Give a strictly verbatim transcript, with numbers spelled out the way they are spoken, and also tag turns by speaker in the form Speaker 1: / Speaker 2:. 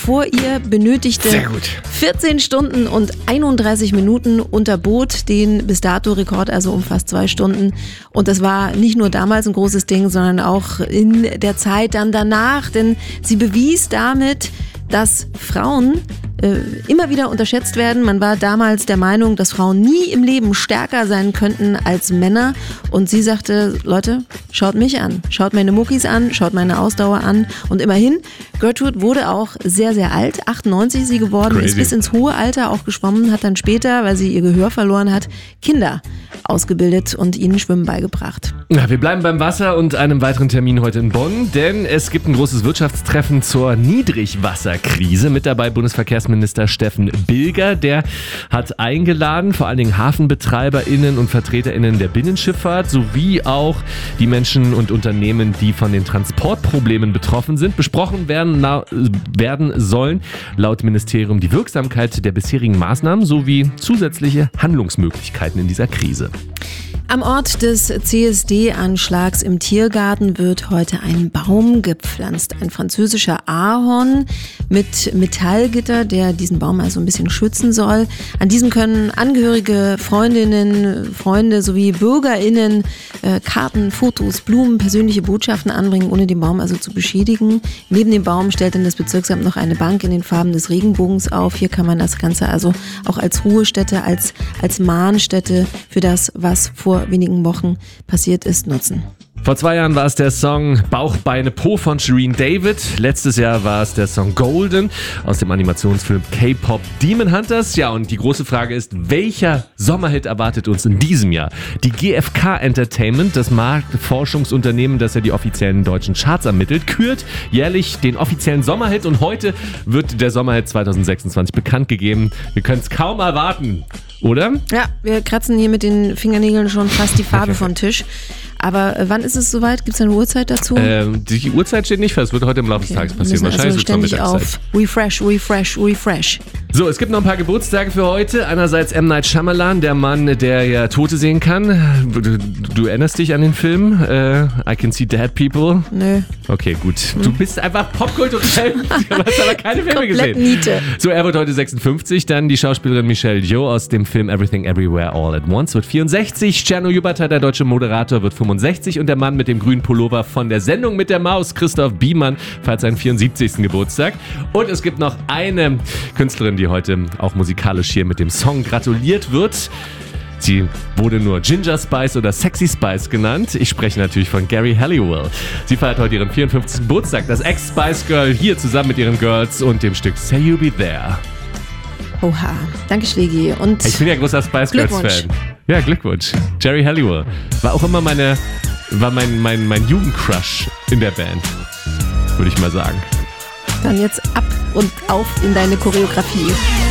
Speaker 1: vor ihr benötigte
Speaker 2: Sehr gut.
Speaker 1: vierzehn Stunden und einunddreißig Minuten, unterbot den bis dato Rekord, also um fast zwei Stunden. Und das war nicht nur damals ein großes Ding, sondern auch in der Zeit dann danach, denn sie bewies damit, dass Frauen äh, immer wieder unterschätzt werden. Man war damals der Meinung, dass Frauen nie im Leben stärker sein könnten als Männer. Und sie sagte, Leute, schaut mich an, schaut meine Muckis an, schaut meine Ausdauer an. Und immerhin, Gertrude wurde auch sehr, sehr alt, achtundneunzig ist sie geworden,
Speaker 2: Crazy.
Speaker 1: Ist bis ins hohe Alter auch geschwommen, hat dann später, weil sie ihr Gehör verloren hat, Kinder ausgebildet und ihnen Schwimmen beigebracht.
Speaker 2: Ja, wir bleiben beim Wasser und einem weiteren Termin heute in Bonn, denn es gibt ein großes Wirtschaftstreffen zur Niedrigwasserkrise. Mit dabei Bundesverkehrsminister Steffen Bilger, der hat eingeladen, vor allen Dingen HafenbetreiberInnen und VertreterInnen der Binnenschifffahrt sowie auch die Menschen und Unternehmen, die von den Transportproblemen betroffen sind. Besprochen werden, na, werden sollen laut Ministerium die Wirksamkeit der bisherigen Maßnahmen sowie zusätzliche Handlungsmöglichkeiten in dieser Krise.
Speaker 1: Am Ort des C S D-Anschlags im Tiergarten wird heute ein Baum gepflanzt. Ein französischer Ahorn mit Metallgitter, der diesen Baum also ein bisschen schützen soll. An diesem können Angehörige, Freundinnen, Freunde sowie BürgerInnen äh, Karten, Fotos, Blumen, persönliche Botschaften anbringen, ohne den Baum also zu beschädigen. Neben dem Baum stellt dann das Bezirksamt noch eine Bank in den Farben des Regenbogens auf. Hier kann man das Ganze also auch als Ruhestätte, als, als Mahnstätte für das, was vor wenigen Wochen passiert ist, nutzen.
Speaker 2: Vor zwei Jahren war es der Song Bauch, Beine, Po von Shireen David. Letztes Jahr war es der Song Golden aus dem Animationsfilm K-Pop Demon Hunters. Ja, und die große Frage ist, welcher Sommerhit erwartet uns in diesem Jahr? Die G F K Entertainment, das Marktforschungsunternehmen, das ja die offiziellen deutschen Charts ermittelt, kürt jährlich den offiziellen Sommerhit und heute wird der Sommerhit zwanzig sechsundzwanzig bekannt gegeben. Wir können es kaum erwarten, oder?
Speaker 1: Ja, wir kratzen hier mit den Fingernägeln schon fast die Farbe vom Tisch. Aber äh, wann ist es soweit? Gibt es eine Uhrzeit dazu?
Speaker 2: Ähm, die Uhrzeit steht nicht fest, wird heute im Laufe des Tages passieren.
Speaker 1: Wir
Speaker 2: Wahrscheinlich
Speaker 1: also ständig auf Refresh, Refresh, Refresh.
Speaker 2: So, es gibt noch ein paar Geburtstage für heute. Einerseits M. Night Shyamalan, der Mann, der ja Tote sehen kann. Du, du erinnerst dich an den Film? Äh, I Can See Dead People?
Speaker 1: Nö.
Speaker 2: Okay, gut. Hm. Du bist einfach popkulturell. Du hast aber keine Filme
Speaker 1: Komplett
Speaker 2: gesehen.
Speaker 1: Niete.
Speaker 2: So, er wird heute sechsundfünfzig. Dann die Schauspielerin Michelle Yeoh aus dem Film Everything Everywhere All at Once wird vierundsechzig. Cerno Jubata, der deutsche Moderator, wird fünfundsechzig. Und der Mann mit dem grünen Pullover von der Sendung mit der Maus, Christoph Biemann, feiert seinen vierundsiebzigsten Geburtstag. Und es gibt noch eine Künstlerin, die heute auch musikalisch hier mit dem Song gratuliert wird. Sie wurde nur Ginger Spice oder Sexy Spice genannt. Ich spreche natürlich von Geri Halliwell. Sie feiert heute ihren vierundfünfzigsten Geburtstag. Das Ex-Spice Girl hier zusammen mit ihren Girls und dem Stück Say You Be There.
Speaker 1: Oha, danke Schlägi. Und
Speaker 2: ich bin ja großer Spice Girls Fan. Ja, Glückwunsch. Geri Halliwell. War auch immer meine, war mein, mein, mein Jugendcrush in der Band, würde ich mal sagen.
Speaker 1: Dann jetzt ab und auf in deine Choreografie.